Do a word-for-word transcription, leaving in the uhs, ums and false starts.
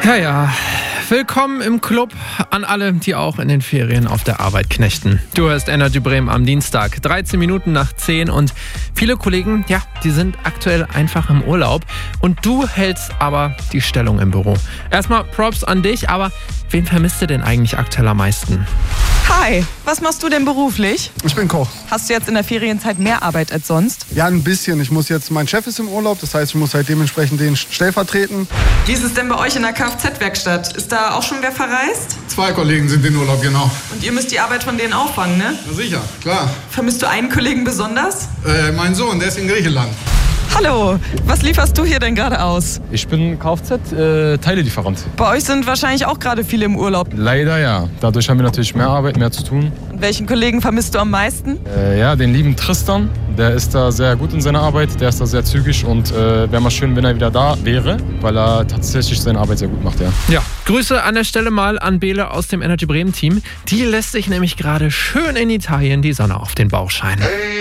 Ja, ja. Willkommen im Club an alle, die auch in den Ferien auf der Arbeit knechten. Du hörst Energy Bremen am Dienstag, dreizehn Minuten nach zehn und viele Kollegen, ja, die sind aktuell einfach im Urlaub und du hältst aber die Stellung im Büro. Erstmal Props an dich, aber wen vermisst du denn eigentlich aktuell am meisten? Hi, was machst du denn beruflich? Ich bin Koch. Hast du jetzt in der Ferienzeit mehr Arbeit als sonst? Ja, ein bisschen. Ich muss jetzt, mein Chef ist im Urlaub, das heißt, ich muss halt dementsprechend den stellvertreten. Wie ist es denn bei euch in der Kfz-Werkstatt? Ist da auch schon wer verreist? Zwei Kollegen sind in Urlaub, genau. Und ihr müsst die Arbeit von denen auffangen, ne? Na sicher, klar. Vermisst du einen Kollegen besonders? Äh, mein Sohn, der ist in Griechenland. Hallo, was lieferst du hier denn gerade aus? Ich bin Kfz-Teilelieferant. Bei euch sind wahrscheinlich auch gerade viele im Urlaub. Leider ja. Dadurch haben wir natürlich mehr Arbeit, mehr zu tun. Und welchen Kollegen vermisst du am meisten? Äh, ja, den lieben Tristan. Der ist da sehr gut in seiner Arbeit. Der ist da sehr zügig und äh, wäre mal schön, wenn er wieder da wäre, weil er tatsächlich seine Arbeit sehr gut macht, ja. Ja, Grüße an der Stelle mal an Bele aus dem Energy Bremen Team. Die lässt sich nämlich gerade schön in Italien die Sonne auf den Bauch scheinen.